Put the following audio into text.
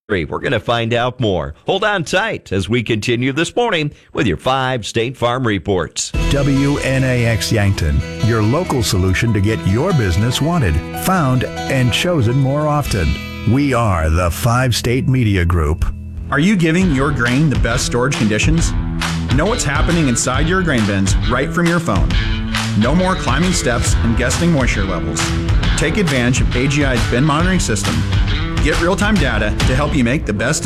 We're going to find out more. Hold on tight as we continue this morning with your 5 State Farm reports. WNAX Yankton, your local solution to get your business wanted, found, and chosen more often. We are the 5 State Media Group. Are you giving your grain the best storage conditions? Know what's happening inside your grain bins right from your phone. No more climbing steps and guessing moisture levels. Take advantage of AGI's bin monitoring system. Get real-time data to help you make the best